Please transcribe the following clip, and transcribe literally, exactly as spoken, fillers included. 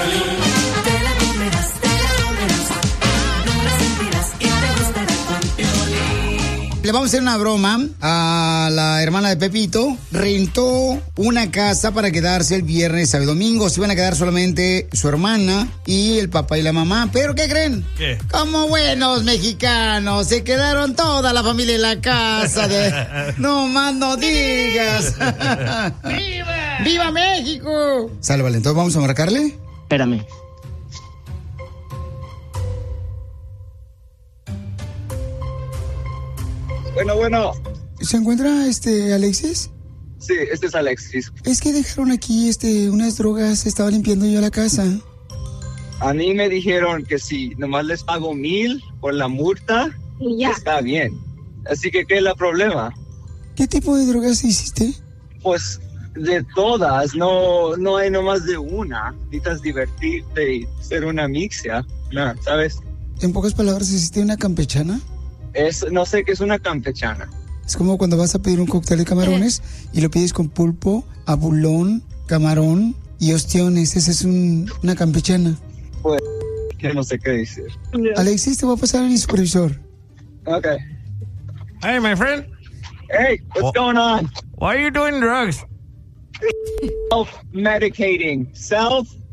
Piolín. Te la comerás, te la comerás, no la sentirás y te gustará con Piolín. Le vamos a hacer una broma a la hermana de Pepito. Rentó una casa para quedarse el viernes, sábado y domingo. Se iban a quedar solamente su hermana y el papá y la mamá. ¿Pero qué creen? ¿Qué? Como buenos mexicanos, se quedaron toda la familia en la casa. De... No más no digas. ¡Viva! ¡Viva México! Sale, vale, entonces vamos a marcarle. Espérame. Bueno, bueno. ¿Se encuentra este Alexis? Sí, este es Alexis. Es que dejaron aquí este unas drogas, estaba limpiando yo la casa. A mí me dijeron que si nomás les pago mil por la multa, y ya. Está bien. Así que, ¿qué es el problema? ¿Qué tipo de drogas hiciste? Pues de todas, no, no hay nomás de una. Necesitas divertirte y ser una mixia, ¿no? ¿Sabes? En pocas palabras, ¿hiciste una campechana? Es, no sé qué es una campechana. Es como cuando vas a pedir un cóctel de camarones y lo pides con pulpo, abulón, camarón y ostiones. Esa es un, una campechana. Pues, que no sé qué decir. Alexis, te voy a pasar a mi supervisor. Okay. Hey, my friend. Hey, what's Wh- going on? Why are you doing drugs? Self-medicating. Self